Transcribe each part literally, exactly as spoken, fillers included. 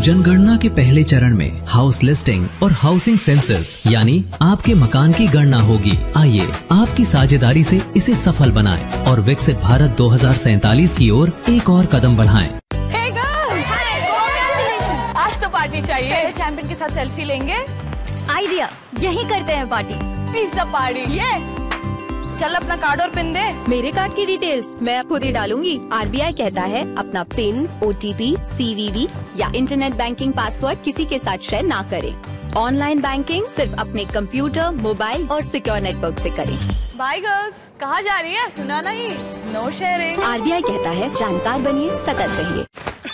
जनगणना के पहले चरण में हाउस लिस्टिंग और हाउसिंग सेंसस यानी आपके मकान की गणना होगी। आइए आपकी साझेदारी से इसे सफल बनाएं और विकसित भारत दो हजार सैतालीस की ओर एक और कदम बढ़ाएं। Hey girls! Hi, आज तो पार्टी चाहिए। चैंपियन के साथ सेल्फी लेंगे। आइडिया, यही करते हैं पार्टी। Pizza party. ये चल अपना कार्ड और पिन दे। मेरे कार्ड की डिटेल्स मैं खुद ही डालूंगी। आरबीआई कहता है अपना पिन, ओटीपी, सीवीवी या इंटरनेट बैंकिंग पासवर्ड किसी के साथ शेयर ना करें। ऑनलाइन बैंकिंग सिर्फ अपने कंप्यूटर, मोबाइल और सिक्योर नेटवर्क से करें। बाय गर्ल्स, कहाँ जा रही है? सुना नहीं? No sharing. आरबीआई कहता है जानकार बनिए, सतर्क रहिए।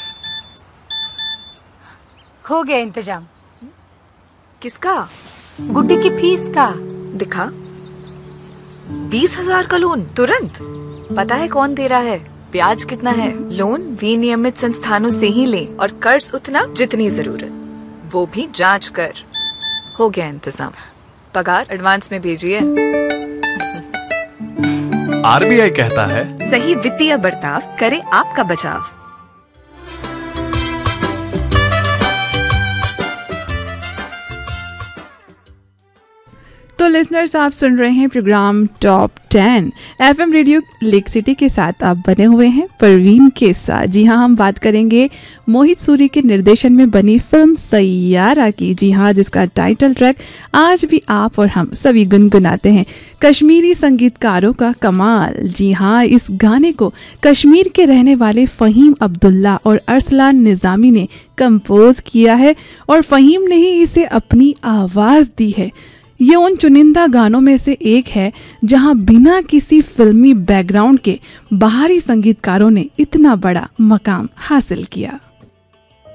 हो गया इंतजाम। किसका? गुड्डी की फीस का। दिखा, बीस हजार का लोन तुरंत। पता है कौन दे रहा है, ब्याज कितना है? लोन विनियमित संस्थानों से ही ले और कर्ज उतना जितनी जरूरत, वो भी जांच कर। हो गया इंतजाम। पगार एडवांस में भेजिए। आरबीआई कहता है सही वित्तीय बर्ताव करे आपका बचाव। तो लिसनर्स, आप सुन रहे हैं programme top ten FM radio lake city के साथ। आप बने हुए हैं परवीन के साथ। जी हाँ, हम बात करेंगे मोहित सूरी के निर्देशन में बनी फिल्म सैयारा की। जी हाँ, जिसका टाइटल ट्रैक आज भी आप और हम सभी गुनगुनाते हैं। कश्मीरी संगीतकारों का कमाल। जी हाँ, इस गाने को कश्मीर के रहने वाले फ़हीम अब्दुल्ला और अरसलान निज़ामी ने कंपोज किया है और फ़हीम ने ही इसे अपनी आवाज़ दी है। ये उन चुनिंदा गानों में से एक है जहां बिना किसी फिल्मी बैकग्राउंड के बाहरी संगीतकारों ने इतना बड़ा मकाम हासिल किया।